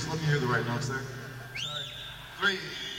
Just let me hear the right notes there. 3.